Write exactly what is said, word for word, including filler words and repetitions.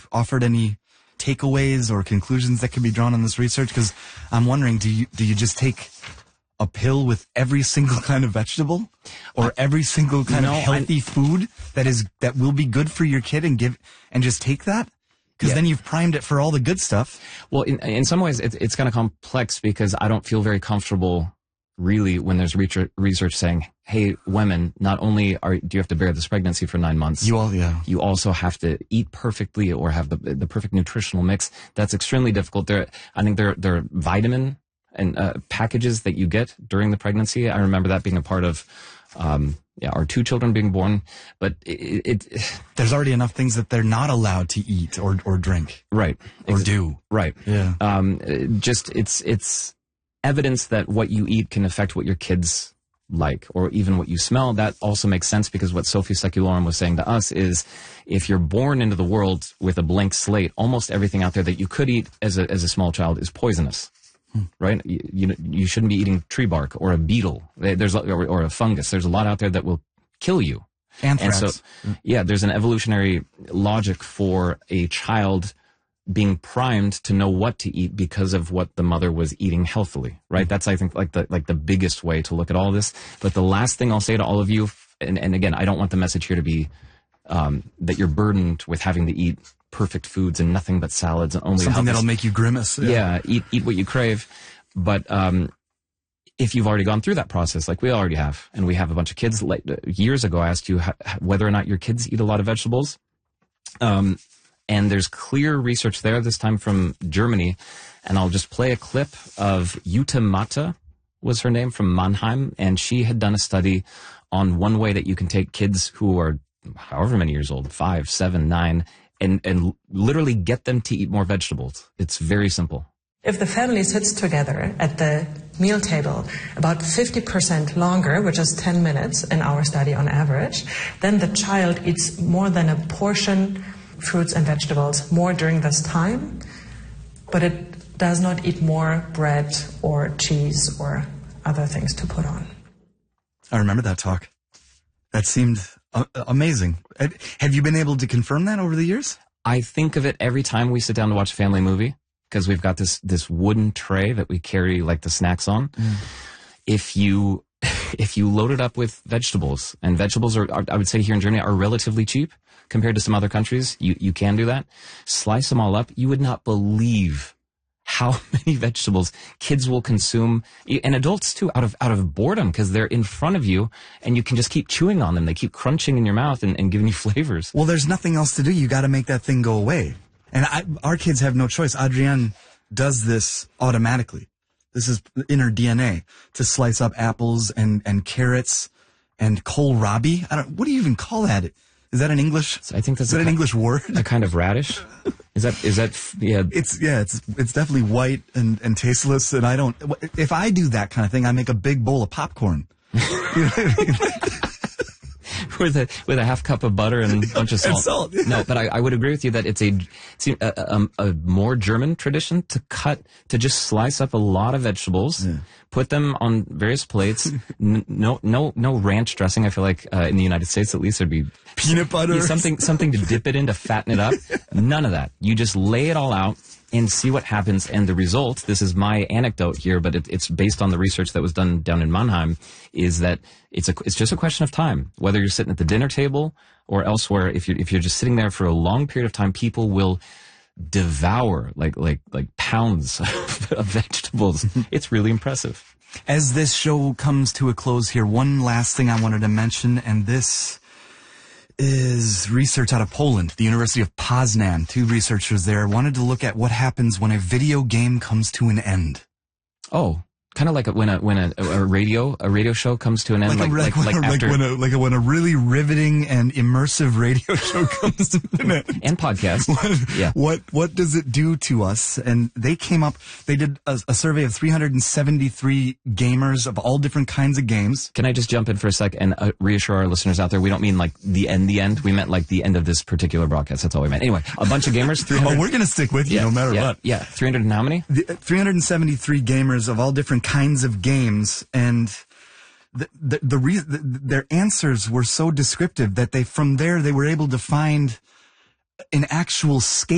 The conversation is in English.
offered any takeaways or conclusions that can be drawn on this research? Because I'm wondering, do you do you just take a pill with every single kind of vegetable, or every single kind no, of healthy I, food that is that will be good for your kid, and give and just take that? Because yeah. then you've primed it for all the good stuff. Well, in, in some ways, it's, it's kind of complex because I don't feel very comfortable, really, when there's research, research saying, hey, women, not only are do you have to bear this pregnancy for nine months, you all, yeah, you also have to eat perfectly or have the the perfect nutritional mix. That's extremely difficult. There, I think there there are vitamin and uh, packages that you get during the pregnancy. I remember that being a part of. Um, Yeah, our two children being born, but it, it, it there's already enough things that they're not allowed to eat or or drink, right? Or Ex- do, right? Yeah. Um, just it's it's evidence that what you eat can affect what your kids like, or even what you smell. That also makes sense because what Sophie Seculorum was saying to us is, if you're born into the world with a blank slate, almost everything out there that you could eat as a as a small child is poisonous. Hmm. Right, you, you you shouldn't be eating tree bark or a beetle. There's or, or a fungus. There's a lot out there that will kill you. Anthrax. And so, yeah, there's an evolutionary logic for a child being primed to know what to eat because of what the mother was eating healthily. Right. Hmm. That's I think like the like the biggest way to look at all this. But the last thing I'll say to all of you, and, and again, I don't want the message here to be um, that you're burdened with having to eat perfect foods and nothing but salads and only something healthy. That'll make you grimace. Yeah, yeah eat eat what you crave. But um, if you've already gone through that process, like we already have, and we have a bunch of kids. Like years ago, I asked you how, whether or not your kids eat a lot of vegetables. Um, and there's clear research there, this time from Germany. And I'll just play a clip of Jutta Matte, was her name, from Mannheim, and she had done a study on one way that you can take kids who are however many years old, five, seven, nine. And, and literally get them to eat more vegetables. It's very simple. If the family sits together at the meal table about fifty percent longer, which is ten minutes in our study on average, then the child eats more than a portion fruits and vegetables more during this time, but it does not eat more bread or cheese or other things to put on. I remember that talk. That seemed uh, amazing. Have you been able to confirm that over the years? I think of it every time we sit down to watch a family movie, because we've got this this wooden tray that we carry like the snacks on. Mm. If you if you load it up with vegetables, and vegetables are, are I would say here in Germany are relatively cheap compared to some other countries, you you can do that. Slice them all up. You would not believe how many vegetables kids will consume, and adults too, out of out of boredom, because they're in front of you and you can just keep chewing on them. They keep crunching in your mouth and, and giving you flavors. Well, there's nothing else to do. You got to make that thing go away. And I, our kids have no choice. Adrienne does this automatically. This is in her D N A, to slice up apples and, and carrots and kohlrabi. I don't, what do you even call that? Is that an English? I think that's is that an kind, English word. A kind of radish. Is that is that yeah? It's yeah. It's it's definitely white and, and tasteless. And I don't. If I do that kind of thing, I make a big bowl of popcorn. You know what I mean? with a with a half cup of butter and a bunch of salt. And salt yeah. No, but I, I would agree with you that it's a it's a, a, a more German tradition to cut to just slice up a lot of vegetables, yeah. put them on various plates. N- no no no ranch dressing. I feel like uh, in the United States at least there'd be peanut butter, yeah, something something to dip it in to fatten it up. None of that. You just lay it all out and see what happens. And the result, this is my anecdote here, but it, it's based on the research that was done down in Mannheim, is that it's a, it's just a question of time. Whether you're sitting at the dinner table or elsewhere, if you're, if you're just sitting there for a long period of time, people will devour like, like, like pounds of vegetables. It's really impressive. As this show comes to a close here, one last thing I wanted to mention, and this is research out of Poland, the University of Poznan. Two researchers there wanted to look at what happens when a video game comes to an end. Oh, kind of like a, when a when a, a radio a radio show comes to an end, like like a, like, like, like, after like when a like a, when a really riveting and immersive radio show comes to an end. And podcast. What, yeah. What what does it do to us? And they came up. They did a, a survey of three hundred seventy-three gamers of all different kinds of games. Can I just jump in for a sec and uh, reassure our listeners out there? We don't mean like the end, the end. We meant like the end of this particular broadcast. That's all we meant. Anyway, a bunch of gamers. three hundred Oh, we're gonna stick with you yeah, no matter yeah, what. Yeah, three hundred and how many? The, uh, three hundred seventy-three gamers of all different kinds of games. And the the, the, re- the their answers were so descriptive that they from there they were able to find an actual scale.